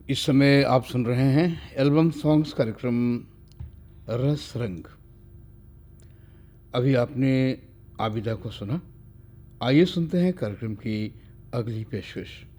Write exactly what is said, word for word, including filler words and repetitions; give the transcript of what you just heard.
इस समय आप सुन रहे हैं एल्बम सॉन्ग्स कार्यक्रम रस रंग। अभी आपने आबिदा को सुना। आइए सुनते हैं कार्यक्रम की अगली पेशकश।